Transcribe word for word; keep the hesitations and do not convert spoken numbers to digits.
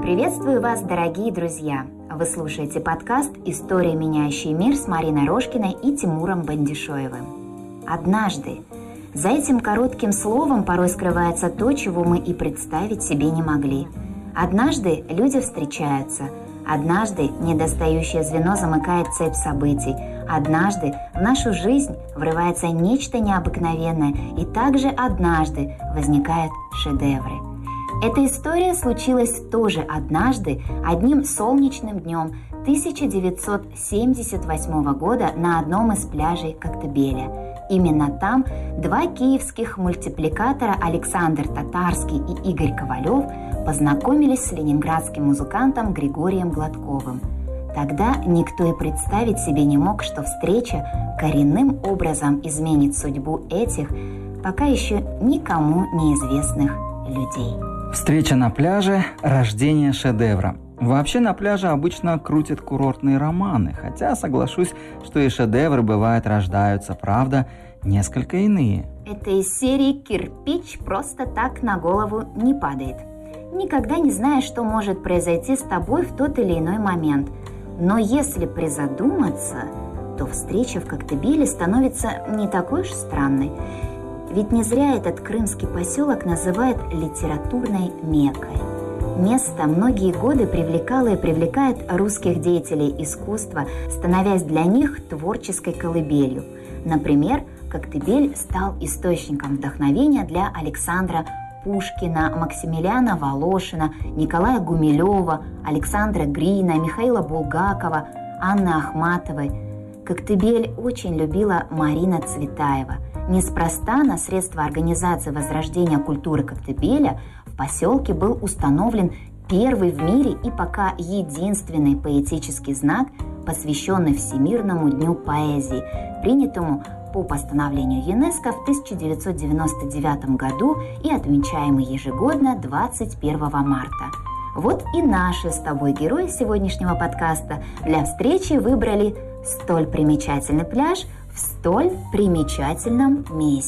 Приветствую вас, дорогие друзья! Вы слушаете подкаст «История, меняющая мир» с Мариной Рожкиной и Тимуром Бандишоевым. Однажды. За этим коротким словом порой скрывается то, чего мы и представить себе не могли. Однажды люди встречаются. Однажды недостающее звено замыкает цепь событий. Однажды в нашу жизнь врывается нечто необыкновенное. И также однажды возникают шедевры. Эта история случилась тоже однажды, одним солнечным днем тысяча девятьсот семьдесят восьмого года на одном из пляжей Коктебеля. Именно там два киевских мультипликатора Александр Татарский и Игорь Ковалев познакомились с ленинградским музыкантом Григорием Гладковым. Тогда никто и представить себе не мог, что встреча коренным образом изменит судьбу этих пока еще никому неизвестных людей. Встреча на пляже – рождение шедевра. Вообще на пляже обычно крутят курортные романы, хотя соглашусь, что и шедевры бывают рождаются, правда, несколько иные. Это из серии «Кирпич просто так на голову не падает». Никогда не знаешь, что может произойти с тобой в тот или иной момент. Но если призадуматься, то встреча в Коктебеле становится не такой уж странной. Ведь не зря этот крымский поселок называют литературной Меккой. Место многие годы привлекало и привлекает русских деятелей искусства, становясь для них творческой колыбелью. Например, Коктебель стал источником вдохновения для Александра Пушкина, Максимилиана Волошина, Николая Гумилева, Александра Грина, Михаила Булгакова, Анны Ахматовой. Коктебель очень любила Марина Цветаева. Неспроста на средства организации возрождения культуры Коктебеля в поселке был установлен первый в мире и пока единственный поэтический знак, посвященный Всемирному дню поэзии, принятому по постановлению ЮНЕСКО в тысяча девятьсот девяносто девятом году и отмечаемый ежегодно двадцать первого марта. Вот и наши с тобой герои сегодняшнего подкаста для встречи выбрали столь примечательный пляж в столь примечательном месте.